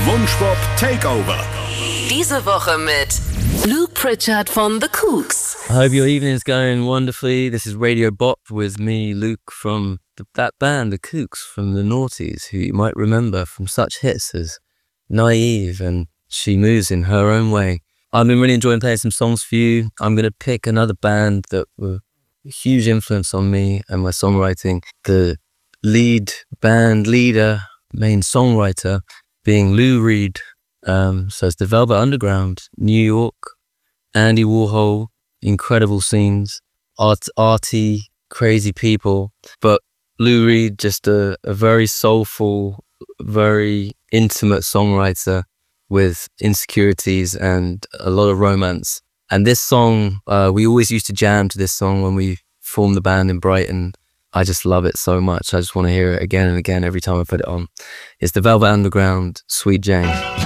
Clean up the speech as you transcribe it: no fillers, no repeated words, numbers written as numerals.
Wunschpop Takeover. Diese Woche mit Luke Pritchard von The Kooks. I hope your evening is going wonderfully. This is Radio Bop with me, Luke, from that band, The Kooks, from the noughties, who you might remember from such hits as Naive and She Moves in Her Own Way. I've been really enjoying playing some songs for you. I'm going to pick another band that were a huge influence on me and my songwriting. The band leader, main songwriter, being Lou Reed. So it's the Velvet Underground, New York, Andy Warhol, incredible scenes, arty, crazy people. But Lou Reed, just a very soulful, very intimate songwriter with insecurities and a lot of romance. And this song, we always used to jam to this song when we formed the band in Brighton. I just love it so much. I just want to hear it again and again every time I put it on. It's the Velvet Underground, Sweet Jane.